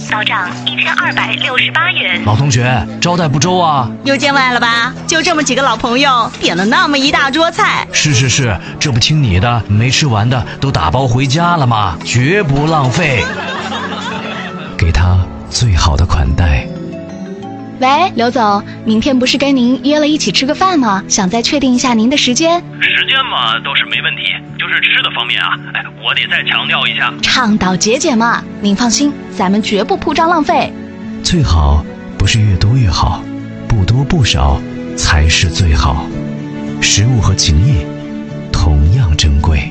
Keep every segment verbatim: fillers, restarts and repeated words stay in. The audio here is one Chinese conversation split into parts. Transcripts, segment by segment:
到账一千二百六十八元。 老同学，招待不周啊？ 又见外了吧？就这么几个老朋友，点了那么一大桌菜。 是是是，这不听你的，没吃完的都打包回家了吗？绝不浪费。给他最好的款待。 喂，刘总，明天不是跟您约了一起吃个饭吗？想再确定一下您的时间。 时间嘛，倒是没问题，就是吃的方面啊，哎，我得再强调一下， 倡导节俭嘛。您放心，咱们绝不铺张浪费。 最好不是越多越好，不多不少才是最好。食物和情谊同样珍贵。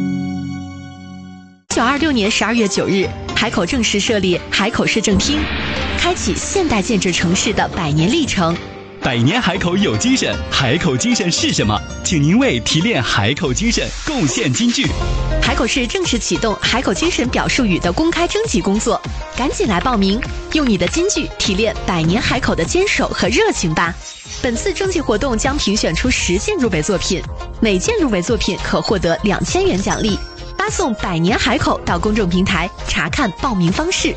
一九二六年十二月九日，海口正式设立海口市政厅，开启现代建制城市的百年历程。 百年海口有精神，海口精神是什么？请您为提炼海口精神贡献金句。 海口市正式启动海口精神表述语的公开征集工作，赶紧来报名，用你的金句提炼百年海口的坚守和热情吧。本次征集活动将评选出十件入围作品，每件入围作品可获得两千元奖励。发送百年海口到公众平台查看报名方式。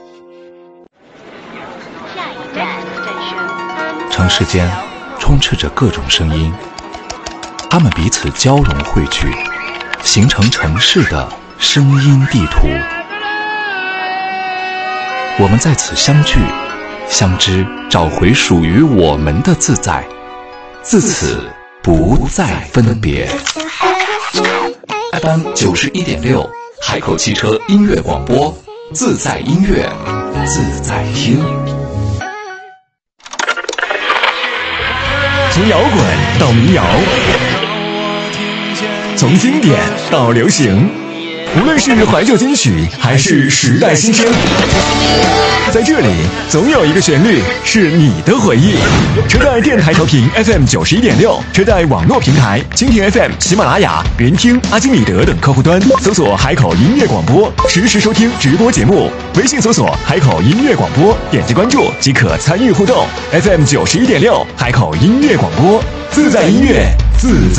城市间充斥着各种声音，它们彼此交融汇聚，形成城市的声音地图。我们在此相聚相知，找回属于我们的自在，自此不再分别。F M 九十一点六，海口汽车音乐广播，自在音乐，自在听。 从摇滚到民谣，从经典到流行，无论是怀旧金曲还是时代新声，在这里总有一个旋律是你的回忆。车贷电台调频 F M 九十一点六，车贷网络平台蜻蜓 F M、喜马拉雅、云听、阿基米德等客户端搜索海口音乐广播，实时收听直播节目。微信搜索海口音乐广播，点击关注即可参与互动。F M 九十一点六，海口音乐广播，自在音乐，自在。